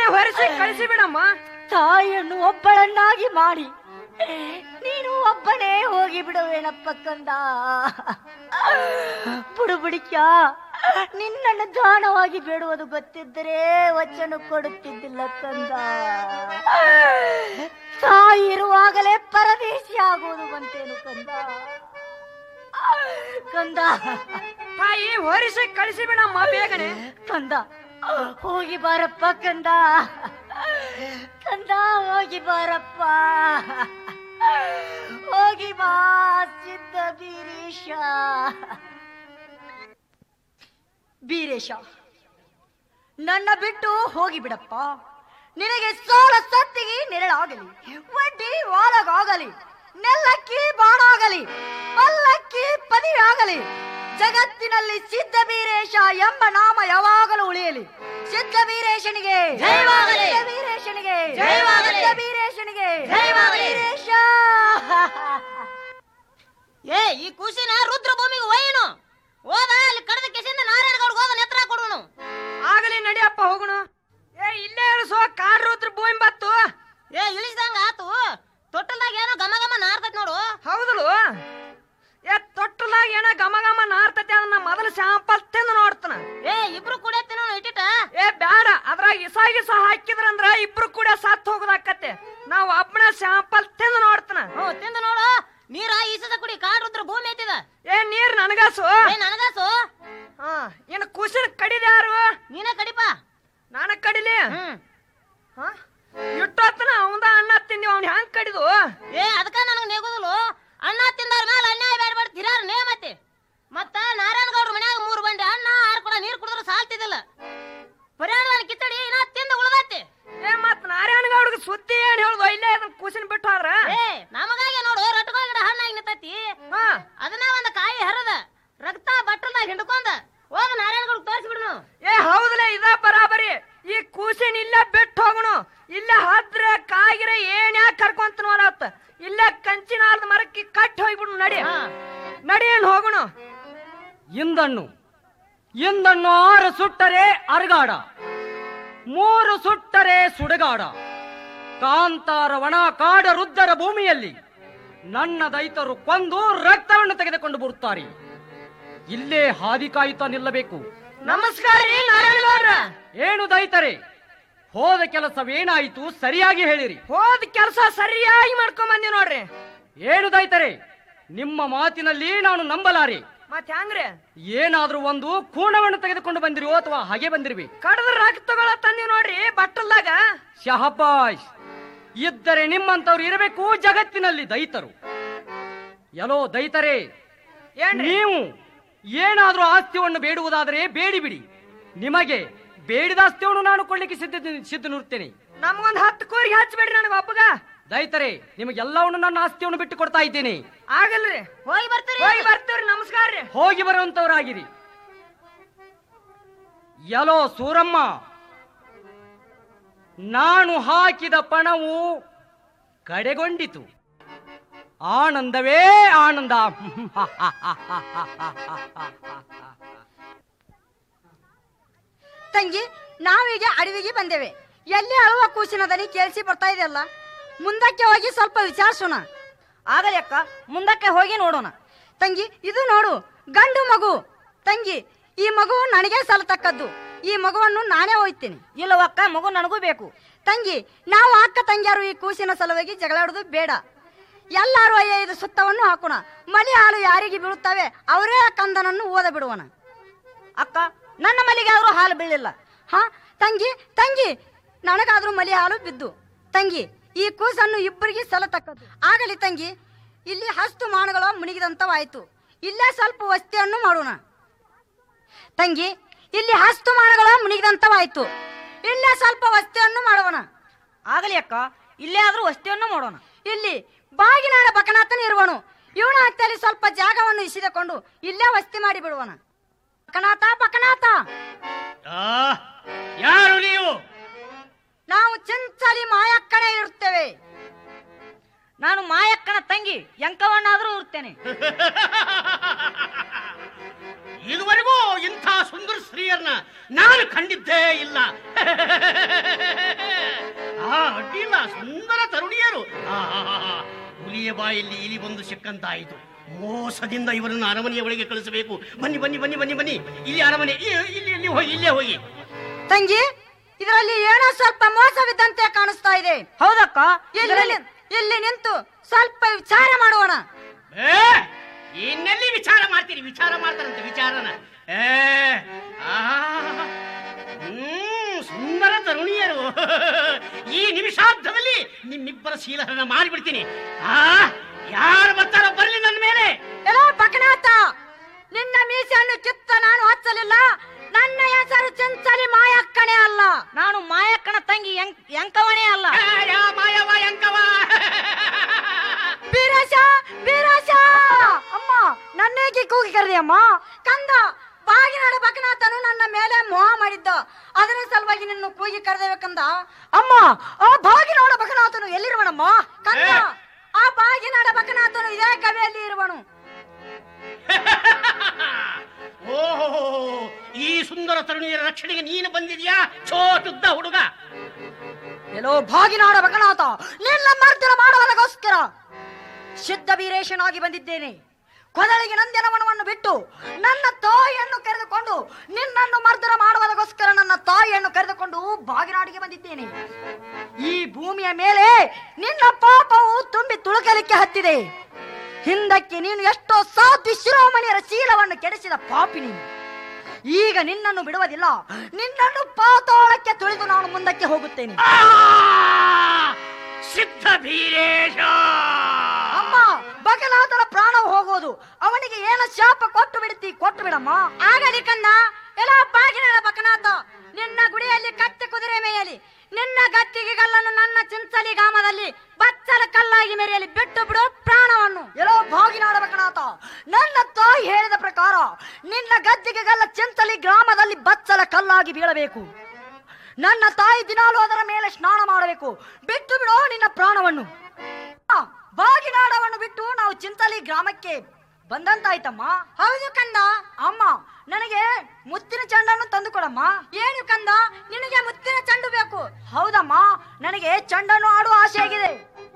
ಹೊರಿಸಿ ಕಳಿಸಿ ಬಿಡಮ್ಮ. ತಾಯಿಯನ್ನು ಒಬ್ಬಳನ್ನಾಗಿ ಮಾಡಿ ನೀನು ಒಬ್ಬನೇ ಹೋಗಿ ಬಿಡುವೇನಪ್ಪ ಕಂದ. ಬುಡುಬುಡಿಕ್ಯ ನಿನ್ನನ್ನು ದಾನವಾಗಿ ಬೇಡುವುದು ಗೊತ್ತಿದ್ದರೆ ವಚನ ಕೊಡುತ್ತಿದ್ದಿಲ್ಲ ಕಂದ. ತಾಯಿ ಇರುವಾಗಲೇ ಪರದೇಶಿ ಆಗುವುದು ಬಂತೇನು ಕಂದ. ಕಂದ ತಾಯಿ ಹೊರಿಸಿ ಕಳಿಸಿ ಬಿಡಮ್ಮ ಬೇಗನೆ. ಕಂದ ಹೋಗಿ ಬಾರಪ್ಪ ಕಂದ. ಕಂದ ಹೋಗಿ ಬಾರಪ್ಪ. ಹೋಗಿ ಬಾ ಸಿದ್ಧ ಬೀರೇಶ. ಬೀರೇಶ ನನ್ನ ಬಿಟ್ಟು ಹೋಗಿ ಬಿಡಪ್ಪ. ನಿನಗೆ ಸೋಳ ಸತ್ತಿಗೆ ನೆರಳಾಗಲಿ, ವಡ್ಡಿ ವಾಲಗಾಗಲಿ, ನೆಲ್ಲಕ್ಕಿ ಬಾಣಾಗಲಿ, ಪಲ್ಲಕ್ಕಿ ಪದಿಯಾಗಲಿ, ಜಗತ್ತಿನಲ್ಲಿ ಸಿದ್ಧ ಬೀರೇಶ ಎಂಬ ನಾಮ ಯಾವಾಗಲೂ ಉಳಿಯಲಿ. ಸಿದ್ಧ ಬೀರೇಶನಿಗೆ ಜಯವಾಗಲಿ. ಸಿದ್ಧ ಬೀರೇಶನಿಗೆ ಜಯವಾಗಲಿ. ಸಿದ್ಧ ಬೀರೇಶನಿಗೆ ಜಯವಾಗಲಿ. ಬೀರೇಶ. ಈ ಕೂಸಿನ ರುದ್ರ ಭೂಮಿಗೆ ಒಯ್ಯನು. ಹೋದ ಅಲ್ಲಿ ಕಡದ ಕೆಸಿಂದ ನಾರಾಯಣಗೌಡ ಹೋದ ನೆತ್ರ ಕೊಡುವನು. ಆಗಲಿ ನಡಿಯಪ್ಪ ಹೋಗೋಣ. ಇಲ್ಲೇ ಇಳಿಸೋ ಕಾಡ್ರೋದ್ರ ಭೂಮಿ ಬತ್ತು. ಇಳಿಸಿದಂಗ ಆತು. ತೊಟ್ಟಲ್ದಾಗ ಏನೋ ಗಮ ಗಮ ನಾರ್ತೈತಿ ನೋಡು. ಹೌದಲು ತೊಟ್ಟಲಾಗ ಏನ ಘಮ ಘಮ ನಾರ್ತೈತಿ. ಅದನ್ನ ಮೊದಲು ಶಾಂಪಲ್ ತಿಂದು ನೋಡ್ತಾನ. ಇಬ್ರು ಕುಡಿಯತ್ತಿನ ಇಟ್ಟಿಟ. ಬ್ಯಾಡ, ಅದ್ರಾಗ ಇಸಾಗಿಸ ಹಾಕಿದ್ರಂದ್ರ ಇಬ್ರು ಕೂಡ ಸತ್ ಹೋಗೋದಾಕತ್ತೆ. ನಾವ್ ಒಬ್ಬನ ಶಾಂಪಲ್ ತಿಂದು ನೋಡ್ತಾನ. ತಿಂದು ನೋಡು. ನೀರ ಈಸದ ಕುಡಿ. ಕಾಡ್ರುದ್ರ ಭೂಮಿ ಐತಿದ. ನೀರ್ ನನಗಾಸು. ನನಗಾಸು. ಇನ್ನು ಕೂಸಿನ ಕಡಿದ ಯಾರು? ನೀನ ಕಡಿಪ. ನಾನ ಕಡಿಲಿ. ಇಟ್ಟೊತ್ತನ ಅವಂದ ಅಣ್ಣ ತಿಂದಿ. ಅವ್ನ ಹ್ಯಾಂಗ್ ಕಡಿದು? ಅದಕ್ಕ ನನಗ್ ನೆಗುದಲು. ಅಣ್ಣ ತಿಂದಾರ ಮೇಲೆ ಅನ್ಯಾಯ ಬೇಡಬೇಡ ತಿರಾರ ನೇಮತಿ. ಮತ್ತ ನಾರಾಯಣಗೌಡ್ರ ಮನ್ಯಾಗ 3 ಬಂಡಿ ಅಣ್ಣ 6 ಕೊಡ ನೀರ್ ಕುಡಿದ್ರೆ ಸಾಲ್ತಿದಿಲ್ಲ. ಪರಿಹಾರ ಕಿತ್ತಡಿ ಇನ್ನ ತಿಂದ ಉಳ್ದೈತಿ. ಮತ್ ನಾರಾಯಣಗೌಡ್ಗೆ ಸುದ್ದಿ ಏನ್ ಹೇಳುದು? ಇಲ್ಲೇ ಅದನ್ನ ಕೂಸಿನ ಬಿಟ್ಟು ಹೋದ್ರ ನಮಗಾಗಿ ನೋಡು ರಟ್ಕೋ ಗಿಡ ಹಣ್ಣಾಗಿ ನಿಂತೈತಿ. ಅದನ್ನ ಒಂದ್ ಕಾಯಿ ಹರದ ರಕ್ತ ಬಟ್ಟಲ್ದಾಗ ಹಿಂಡ್ಕೊಂಡ ಹೋದ ನಾರಾಯಣಗೌಡ ತೋರಿಸಿ ಬಿಡ್ನು. ಹೌದಲೇ, ಇದ ಬರಾಬರಿ. ಈ ಕೂಸಿನ ಇಲ್ಲ ಬಿಟ್ಟು ಹೋಗುಣು. ಇಲ್ಲ ಹದ್ರ ಕಾಯಿರ ಏನ್ ಯಾಕೆ ಕರ್ಕೊಂತ ನೋಡತ್ತ. ಇಲ್ಲ ಕಂಚಿನಾರದ ಮರಕ್ಕೆ ಕಟ್ಟಿ ಹೋಗ್ಬಿಡು. ನಡಿ ನಡಿ ಏನ್ ಹೋಗುಣು. ಇಂದಣ್ಣು 6 ಸುಟ್ಟರೆ ಅರಗಾಡ, 3 ಸುಟ್ಟರೆ ಸುಡಗಾಡ. ಕಾಂತಾರವಣ ಕಾಡ ರುದ್ದರ ಭೂಮಿಯಲ್ಲಿ ನನ್ನ ದೈತರು ಕೊಂದು ರಕ್ತವನ್ನು ತೆಗೆದುಕೊಂಡು ಬರುತ್ತಾರೆ. ಇಲ್ಲೇ ಹಾದಿ ಕಾಯುತ್ತಾ ನಿಲ್ಲಬೇಕು. ನಮಸ್ಕಾರ ರೀ ನಾರಾಯಣಗೌಡ್ರ. ಏನು ದೈತರೆ, ಹೋದ ಕೆಲಸವೇನಾಯಿತು ಸರಿಯಾಗಿ ಹೇಳಿರಿ. ಹೋದ ಕೆಲಸ ಸರಿಯಾಗಿ ಮಾಡ್ಕೊಂಡ್ ಬಂದಿ ನೋಡ್ರಿ. ಏನು ದೈತರೆ, ನಿಮ್ಮ ಮಾತಿನಲ್ಲಿ ನಾನು ನಂಬಲಾರೆ. ಮತ್ ಹ್ಯಾಂಗ್ರಿ? ಏನಾದ್ರೂ ಒಂದು ಕೂಣವನ್ನು ತೆಗೆದುಕೊಂಡು ಬಂದಿರೋ ಅಥವಾ ಹಾಗೆ ಬಂದಿರ್ವಿ? ಕಡದ ರಕ್ತಗಳ ತಂದಿವ್ ನೋಡ್ರಿ ಬಟ್ಟಲ್ದಾಗ. ಶಹಬಾಷ್. ಇದ್ದರೆ ನಿಮ್ಮಂತವ್ರು ಇರಬೇಕು ಜಗತ್ತಿನಲ್ಲಿ ದೈತರು. ಎಲ್ಲೋ ದೈತರೆ, ನೀವು ಏನಾದ್ರೂ ಆಸ್ತಿಯನ್ನು ಬೇಡುವುದಾದರೆ ಬೇಡಿ ಬಿಡಿ. ನಿಮಗೆ ಬೇಡಿದ ಆಸ್ತಿಯನ್ನು ನಾನು ಕೊಡ್ಲಿಕ್ಕೆ ಸಿದ್ಧನಿರ್ತೇನೆ. ನಮ್ಗೊಂದ್ 10 ಕೋರಿಗೆ ಹಚ್ಚಬೇಡ್ರಿ ನನಗ ಒಬ್ಬಗ. ದೈತರೆ, ನಿಮಗೆಲ್ಲವನ್ನು ನನ್ನ ಆಸ್ತಿಯನ್ನು ಬಿಟ್ಟು ಕೊಡ್ತಾ ಇದ್ದೇನೆ. ಆಗಲ್ರಿ, ಹೋಗಿ ಬರ್ತೀರಿ. ಹೋಗಿ ಬರ್ತೀವ್ರಿ. ನಮಸ್ಕಾರ ರೀ. ಹೋಗಿ ಬರುವಂತವರಾಗಿರಿ. ಎಲ್ಲೋ ಸೂರಮ್ಮ, ನಾನು ಹಾಕಿದ ಪಣವು ಕಡೆಗೊಂಡಿತು. ಆನಂದವೇ ಆನಂದ. ತಂಗಿ, ನಾವೀಗ ಅಡವಿಗೆ ಬಂದೇವೆ. ಎಲ್ಲಿ ಅಳುವ ಕೂಸಿನ ದನಿ ಕೇಳಿಸಿ ಬರ್ತಾ ಇದೆಯಲ್ಲ. ಮುಂದಕ್ಕೆ ಹೋಗಿ ಸ್ವಲ್ಪ ವಿಚಾರಿಸೋಣ. ಆಗಲಿ ಅಕ್ಕ, ಮುಂದಕ್ಕೆ ಹೋಗಿ ನೋಡೋಣ. ತಂಗಿ, ಇದು ನೋಡು, ಗಂಡು ಮಗು. ತಂಗಿ, ಈ ಮಗು ನನಗೆ ಸಲ್ಲತಕ್ಕದ್ದು. ಈ ಮಗುವನ್ನು ನಾನೇ ಒಯ್ತೀನಿ. ಇಲ್ಲವಕ್ಕ, ಮಗು ನನಗೂ ಬೇಕು. ತಂಗಿ, ನಾವು ಅಕ್ಕ ತಂಗಿಯಾರು ಈ ಕೂಸಿನ ಸಲುವಾಗಿ ಜಗಳಾಡುದು ಬೇಡ. ಎಲ್ಲಾರು 5 ಸುತ್ತವನ್ನು ಹಾಕೋಣ. ಮಲಿ ಹಾಲು ಯಾರಿಗೆ ಬೀಳುತ್ತವೆ ಅವರೇ ಕಂದನನ್ನು ಓದ ಬಿಡುವಣ. ಅಕ್ಕ, ನನ್ನ ಮಲಿಗೆ ಆದ್ರೂ ಹಾಲು ಬೀಳಿಲ್ಲ. ತಂಗಿ, ತಂಗಿ, ನನಗಾದ್ರೂ ಮಲಿ ಹಾಲು ಬಿದ್ದು. ತಂಗಿ, ಈ ಕೂಸನ್ನು ಇಬ್ಬರಿಗೆ ಸಲತಕ್ಕದ್ದು. ಆಗಲಿ ತಂಗಿ, ಇಲ್ಲಿ ಹಸ್ತು ಮಾನಗಳು ಮುಣಿಗಿದಂತವಾಯ್ತು. ಇಲ್ಲೇ ಸ್ವಲ್ಪ ವಸ್ತಿಯನ್ನು ಮಾಡೋಣ. ತಂಗಿ, ಇಲ್ಲಿ ಹಸ್ತು ಮಾನಗಳು ಮುಣಿಗಿದಂತವಾಯ್ತು. ಇಲ್ಲೇ ಸ್ವಲ್ಪ ವಸ್ತಿಯನ್ನು ಮಾಡೋಣ. ಆಗಲಿ ಅಕ್ಕ, ಇಲ್ಲೇ ಆದ್ರೂ ವಸ್ತಿಯನ್ನು ಮಾಡೋಣ. ಇಲ್ಲಿ ಬಾಗಿನಾಡ ಬಕನಾಥನ ಇರುವನು. ಇವನ ಹತ್ತಲ್ಲಿ ಸ್ವಲ್ಪ ಜಾಗವನ್ನು ಇಸಿದುಕೊಂಡು ಇಲ್ಲೇ ವಸ್ತಿ ಮಾಡಿ ಬಿಡುವನ. ಬಕನಾಥ, ಬಕನಾಥ. ಯಾರು ನೀವು? ನಾವು ಚಂಚಲಿ ಮಾಯಕ್ಕನೇ ಇರುತ್ತೇವೆ. ನಾನು ಮಾಯಕ್ಕನ ತಂಗಿ ಎಂಕವನ್ನಾದ್ರೂ ಇರ್ತೇನೆ. ಇದುವರೆಗೂ ಇಂಥ ಸುಂದರ ಸ್ತ್ರೀಯರನ್ನ ನಾನು ಕಂಡಿದ್ದೇ ಇಲ್ಲ. ಅಡ್ಡಿಲ್ಲ, ಸುಂದರ ತರುಣಿಯರು. ಹುಲಿಯ ಬಾಯಲ್ಲಿ ಇಲಿ ಬಂದು ಸಿಕ್ಕಂತಾಯಿತು. ಮೋಸದಿಂದ ಇವರನ್ನು ಅರಮನೆಯ ಒಳಗೆ ಕಳಿಸಬೇಕು. ಬನ್ನಿ ಬನ್ನಿ ಬನ್ನಿ ಬನ್ನಿ ಬನ್ನಿ, ಇಲ್ಲಿ ಅರಮನೆ, ಇಲ್ಲಿ ಹೋಗಿ, ಇಲ್ಲೇ ಹೋಗಿ. ತಂಗಿ, ಇದರಲ್ಲಿ ಏನೋ ಸ್ವಲ್ಪ ಮೋಸವಿದ್ದಂತೆ ಕಾಣಿಸ್ತಾ ಇದೆ. ಹೌದಕ್ಕ, ಇಲ್ಲಿ ನಿಂತು ಸ್ವಲ್ಪ ವಿಚಾರ ಮಾಡೋಣ. ಇನ್ನೆಲ್ಲಿ ವಿಚಾರ ಮಾಡ್ತೀರಿ? ವಿಚಾರ ಮಾಡ್ತಾರಂತೆ, ವಿಚಾರನ. ಸುಂದರ ತರುಣಿಯರು, ಈ ನಿಮಿಷಾರ್ಧದಲ್ಲಿ ನಿಮ್ಮಿಬ್ಬರ ಶೀಲಹರಣ ಮಾಡಿಬಿಡ್ತೀನಿ. ಯಾರು ಬರ್ತಾರೋ ಬರ್ಲಿ ನನ್ನ ಮೇಲೆ. ಎಲ್ಲೋ ಬಕನಾಥ, ನಿನ್ನ ಮೀಸೆಯನ್ನು ಕಿತ್ತ ನಾನು ಹಚ್ಚಲಿಲ್ಲ. ನನ್ನ ಹೆಸರು ಚಂಚಲಿ ಮಾಯಕ್ಕನೇ ಅಲ್ಲ. ನಾನು ಮಾಯಕ್ಕನ ತಂಗಿ ಎಂಕವನೇ ಅಲ್ಲ. ಮಾಯವ ಎಂಕವ. ಬೀರಾಶ, ಬೀರಾಶ. ಅಮ್ಮ, ನನ್ನೇಗೆ ಕೂಗಿ ಕರೆದೆ ಅಮ್ಮ? ಕಂದ, ಬಾಗಿನಾಡ ಬಕನಾಥನು ನನ್ನ ಮೇಲೆ ಮೋಹ ಮಾಡಿದ್ದ. ಅದರ ಸಲುವಾಗಿ ನಿನ್ನ ಕೂಗಿ ಕರೆದೇಬೇಕಂದ. ಅಮ್ಮ, ಆ ಬಾಗಿನಾಡ ಬಕನಾಥನು ಎಲ್ಲಿರುವನಮ್ಮ? ಕಂದ, ಆ ಬಾಗಿನಾಡ ಬಕನಾಥನು ಇದೇ ಕವಿಯಲ್ಲಿ ಇರುವನು. ಓಹೋ, ಈ ಸುಂದರ ತರುಣಿಯರ ರಕ್ಷಣೆಗೆ ನೀನು ಬಂದಿದ್ಯಾ ಚೋಟುದ್ದ ಹುಡುಗ? ಎಲ್ಲೋ ಬಾಗಿನಾಡ ಬಕನಾಥ, ನಿನ್ನ ಮರ್ದನ ಮಾಡುವುದಕ್ಕೋಸ್ಕರ ಸಿದ್ಧ ವೀರೇಶನಾಗಿ ಬಂದಿದ್ದೇನೆ. ಕೊದಳಿಗೆ ನಂದನವನವನ್ನು ಬಿಟ್ಟು ನನ್ನ ತಾಯಿಯನ್ನು ಕರೆದುಕೊಂಡು ನಿನ್ನನ್ನು ಮರ್ದನ ಮಾಡುವುದಕ್ಕೋಸ್ಕರ ನನ್ನ ತಾಯಿಯನ್ನು ಕರೆದುಕೊಂಡು ಬಾಗಿನಾಡಿಗೆ ಬಂದಿದ್ದೇನೆ. ಈ ಭೂಮಿಯ ಮೇಲೆ ನಿನ್ನ ಪಾಪವು ತುಂಬಿ ತುಳುಕಲಿಕ್ಕೆ ಹತ್ತಿದೆ. ಹಿಂದಕ್ಕೆ ನೀನು ಎಷ್ಟೋ ಸಾಧ್ವಿ ಶಿರೋಮಣಿಯರ ಶೀಲವನ್ನು ಕೆಡಿಸಿದ ಪಾಪಿ ನೀನು. ಈಗ ನಿನ್ನನ್ನು ಬಿಡುವುದಿಲ್ಲ. ನಿನ್ನನ್ನು ಪಾತಾಳಕ್ಕೆ ತುಳಿದು ನಾನು ಮುಂದಕ್ಕೆ ಹೋಗುತ್ತೇನೆ. ಸಿದ್ಧ ವೀರೇಶ. ಅಮ್ಮ, ಬಕನಾಥನ ಪ್ರಾಣವು ಹೋಗೋದು. ಅವನಿಗೆ ಏನ ಶಾಪ ಕೊಟ್ಟು ಬಿಡುತ್ತಿ, ಕೊಟ್ಟು ಬಿಡಮ್ಮ. ಆಗಲಿ ಕಂದ. ಎಲ್ಲ ಬಾಗಿನ ಬಕನಾಥ, ನಿನ್ನ ಗುಡಿಯಲ್ಲಿ ಕತ್ತೆ ಕುದುರೆ ಮೇಯಲಿ, ನಿನ್ನ ಗದ್ದಿಗೆ ಕಲ್ಲನ್ನು ನನ್ನ ಚಿಂಚಲಿ ಗ್ರಾಮದಲ್ಲಿ ಬಚ್ಚಲ ಕಲ್ಲಾಗಿ ಮೆರೆಯಲಿ. ಬಿಟ್ಟು ಬಿಡು ಪ್ರಾಣವನ್ನು. ಎಲ್ಲೋ ಬಾಗಿನಾಡ ಬಕನಾಥ, ನನ್ನ ತಾಯಿ ಹೇಳಿದ ಪ್ರಕಾರ ನಿನ್ನ ಗದ್ದಿಗೆ ಕಲ್ಲ ಚಿಂಚಲಿ ಗ್ರಾಮದಲ್ಲಿ ಬಚ್ಚಲ ಕಲ್ಲಾಗಿ ಬೀಳಬೇಕು. ನನ್ನ ತಾಯಿ ದಿನಾಲು ಅದರ ಮೇಲೆ ಸ್ನಾನ ಮಾಡಬೇಕು. ಬಿಟ್ಟು ಬಿಡೋ ನಿನ್ನ ಪ್ರಾಣವನ್ನು. ಬಾಗಿನಾಡವನ್ನು ಬಿಟ್ಟು ನಾವು ಚಿಂತಲಿ ಗ್ರಾಮಕ್ಕೆ ಬಂದಂತಾಯ್ತಮ್ಮ. ಹೌದು ಕಂದ. ಅಮ್ಮ, ನನಗೆ ಮುತ್ತಿನ ಚೆಂಡನ್ನು ತಂದು ಕೊಡಮ್ಮ. ಏನು ಕಂದ, ನಿನಗೆ ಮುತ್ತಿನ ಚೆಂಡು ಬೇಕು? ಹೌದಮ್ಮ, ನನಗೆ ಚೆಂಡನ್ನು ಆಡುವ ಆಸೆ ಆಗಿದೆ.